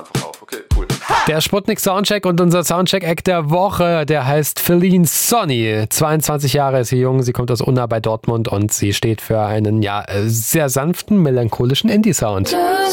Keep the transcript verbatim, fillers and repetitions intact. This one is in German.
einfach auf. Okay, cool. Der Sputnik Soundcheck und unser Soundcheck-Act der Woche, der heißt Feline Sonny. zweiundzwanzig Jahre ist sie jung, sie kommt aus Unna bei Dortmund und sie steht für einen ja sehr sanften, melancholischen Indie-Sound.